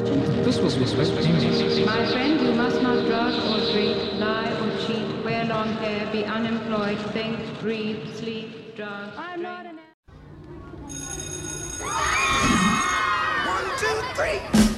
questions? This was respecting. My friend, you must not drug or drink, lie or cheat, wear long hair, be unemployed, think, breathe, sleep, drug, I'm not an... 1, 2, 3.